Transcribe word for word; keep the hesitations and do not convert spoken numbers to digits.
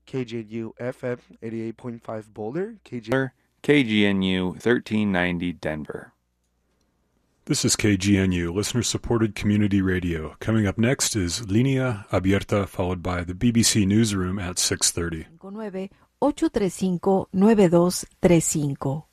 K G N U F M eighty-eight point five Boulder, K G K G N U thirteen ninety Denver. This is K G N U, listener-supported community radio. Coming up next is Línea Abierta, followed by the B B C Newsroom at six thirty. nueve ocho tres cinco nueve dos tres cinco.